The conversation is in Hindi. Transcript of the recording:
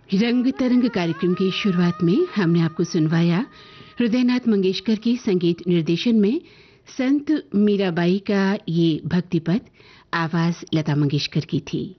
रंग तरंग कार्यक्रम की शुरुआत में हमने आपको सुनवाया हृदयनाथ मंगेशकर की संगीत निर्देशन में संत मीराबाई का ये भक्ति पद। आवाज लता मंगेशकर की थी।